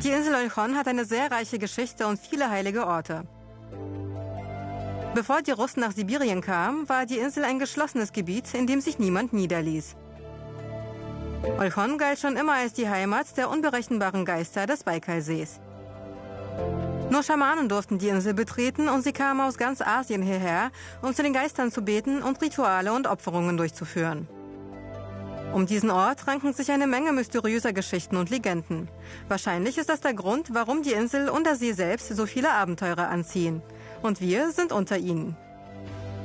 Die Insel Olchon hat eine sehr reiche Geschichte und viele heilige Orte. Bevor die Russen nach Sibirien kamen, war die Insel ein geschlossenes Gebiet, in dem sich niemand niederließ. Olchon galt schon immer als die Heimat der unberechenbaren Geister des Baikalsees. Nur Schamanen durften die Insel betreten und sie kamen aus ganz Asien hierher, um zu den Geistern zu beten und Rituale und Opferungen durchzuführen. Um diesen Ort ranken sich eine Menge mysteriöser Geschichten und Legenden. Wahrscheinlich ist das der Grund, warum die Insel und der See selbst so viele Abenteurer anziehen. Und wir sind unter ihnen.